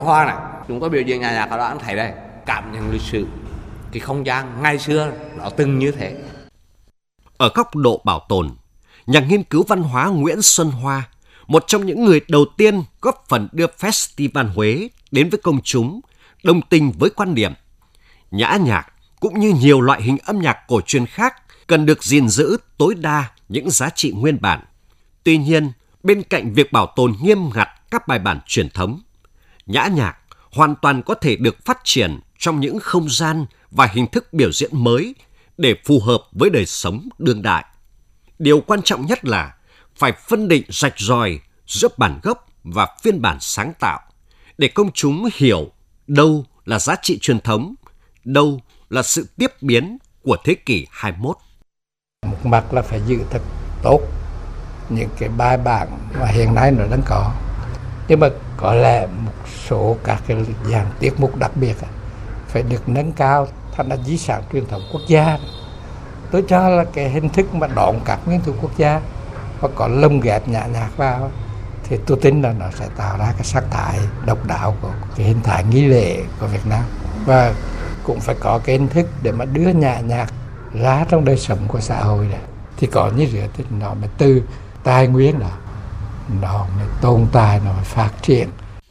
Hoa này, chúng tôi biểu diễn nhà nhạc ở đó anh thấy đây, cảm nhận lịch sử, cái không gian ngày xưa nó từng như thế. Ở góc độ bảo tồn, nhà nghiên cứu văn hóa Nguyễn Xuân Hoa, một trong những người đầu tiên góp phần đưa Festival Huế đến với công chúng, đồng tình với quan điểm nhã nhạc cũng như nhiều loại hình âm nhạc cổ truyền khác cần được gìn giữ tối đa những giá trị nguyên bản. Tuy nhiên, bên cạnh việc bảo tồn nghiêm ngặt các bài bản truyền thống, nhã nhạc hoàn toàn có thể được phát triển trong những không gian và hình thức biểu diễn mới để phù hợp với đời sống đương đại. Điều quan trọng nhất là phải phân định rạch ròi giữa bản gốc và phiên bản sáng tạo để công chúng hiểu đâu là giá trị truyền thống, đâu là sự tiếp biến của thế kỷ 21. Một mặt là phải giữ thật tốt những cái bài bản mà hiện nay nó đang có. Nhưng mà có lẽ một số các cái dạng tiết mục đặc biệt phải được nâng cao thành là di sản truyền thống quốc gia. Tôi cho là cái hình thức mà đón các nguyên thủ quốc gia và có lồng ghép nhã nhạc vào thì tôi tin là nó sẽ tạo ra cái sắc thái độc đáo của cái hình thái nghi lễ của Việt Nam. Và cũng phải có cái hình thức để mà đưa nhã nhạc ra trong đời sống của xã hội này. Thì có như vậy thì nó mới từ tài nguyên đó, nó mới tồn tại, nó mới phát triển.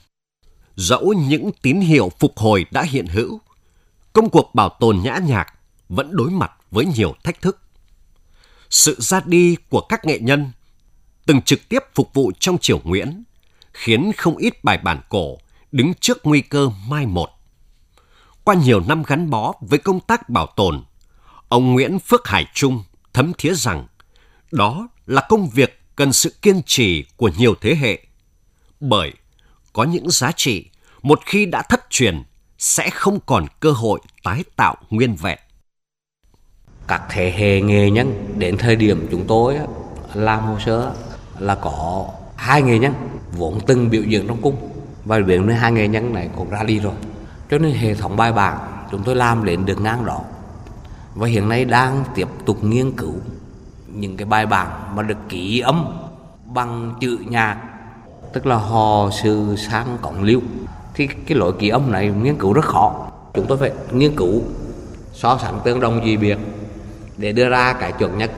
Dẫu những tín hiệu phục hồi đã hiện hữu, công cuộc bảo tồn nhã nhạc vẫn đối mặt với nhiều thách thức. Sự ra đi của các nghệ nhân từng trực tiếp phục vụ trong triều Nguyễn khiến không ít bài bản cổ đứng trước nguy cơ mai một. Qua nhiều năm gắn bó với công tác bảo tồn, ông Nguyễn Phước Hải Trung thấm thía rằng đó là công việc cần sự kiên trì của nhiều thế hệ. Bởi có những giá trị một khi đã thất truyền sẽ không còn cơ hội tái tạo nguyên vẹn. Các thế hệ nghệ nhân đến thời điểm chúng tôi làm hồ sơ là có 2 nghệ nhân vốn từng biểu diễn trong cung, và đến với 2 nghệ nhân này cũng ra đi rồi. Cho nên hệ thống bài bản chúng tôi làm đến được ngang đó. Và hiện nay đang tiếp tục nghiên cứu những cái bài bản mà được ký âm bằng chữ nhạc, tức là hò sự sang cổng liêu. Thì cái lối ký âm này nghiên cứu rất khó. Chúng tôi phải nghiên cứu so sánh tương đồng dị biệt để đưa ra cái chuẩn nhất.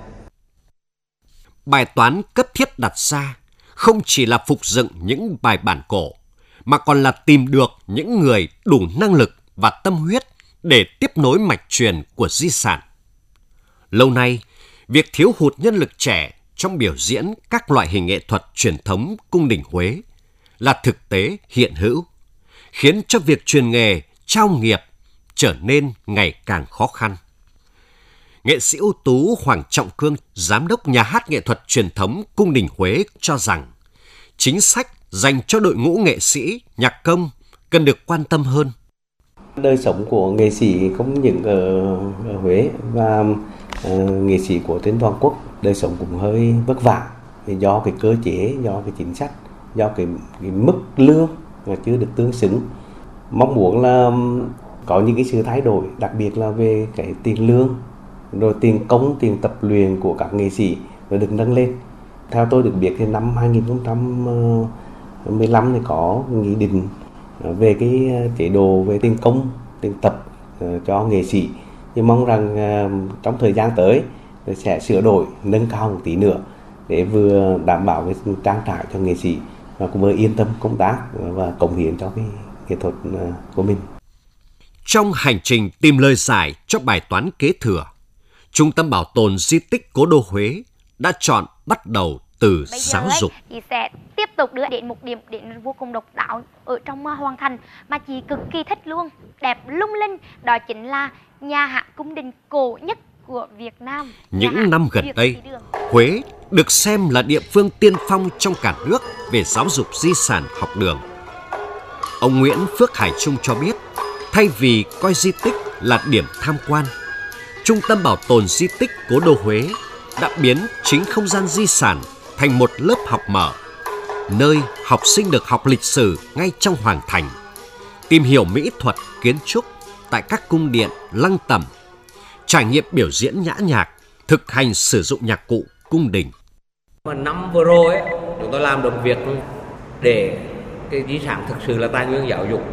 Bài toán cấp thiết đặt ra không chỉ là phục dựng những bài bản cổ, mà còn là tìm được những người đủ năng lực và tâm huyết để tiếp nối mạch truyền của di sản. Lâu nay, việc thiếu hụt nhân lực trẻ trong biểu diễn các loại hình nghệ thuật truyền thống cung đình Huế là thực tế hiện hữu, khiến cho việc truyền nghề, trao nghiệp trở nên ngày càng khó khăn. Nghệ sĩ ưu tú Hoàng Trọng Cương, giám đốc nhà hát nghệ thuật truyền thống cung đình Huế cho rằng chính sách dành cho đội ngũ nghệ sĩ, nhạc công cần được quan tâm hơn. Đời sống của nghệ sĩ không những ở Huế và nghệ sĩ của trên toàn quốc đời sống cũng hơi vất vả do cái cơ chế, do cái chính sách, do cái mức lương mà chưa được tương xứng. Mong muốn là có những cái sự thay đổi, đặc biệt là về cái tiền lương, rồi tiền công, tiền tập luyện của các nghệ sĩ nó được nâng lên. Theo tôi được biết thì năm 2015 thì có nghị định về cái chế độ về tiền công, tiền tập cho nghệ sĩ. Nhưng mong rằng trong thời gian tới sẽ sửa đổi, nâng cao một tí nữa để vừa đảm bảo cái trang trải cho nghệ sĩ và cũng vừa yên tâm công tác và cống hiến cho cái nghệ thuật của mình. Trong hành trình tìm lời giải cho bài toán kế thừa, Trung tâm Bảo tồn Di tích Cố đô Huế đã chọn bắt đầu từ giáo dục. Chị sẽ tiếp tục đưa đến một điểm đến vô cùng độc đáo ở trong Hoàng Thành mà chị cực kỳ thích luôn, đẹp lung linh, đó chính là nhà hát cung đình cổ nhất của Việt Nam. Những năm gần đây, Huế được xem là địa phương tiên phong trong cả nước về giáo dục di sản học đường. Ông Nguyễn Phước Hải Trung cho biết, thay vì coi di tích là điểm tham quan, Trung tâm Bảo tồn Di tích Cố đô Huế đã biến chính không gian di sản thành một lớp học mở, nơi học sinh được học lịch sử ngay trong hoàng thành, tìm hiểu mỹ thuật kiến trúc tại các cung điện, lăng tẩm, trải nghiệm biểu diễn nhã nhạc, thực hành sử dụng nhạc cụ cung đình. Năm vừa rồi chúng tôi làm được việc để cái di sản thực sự là tài nguyên giáo dục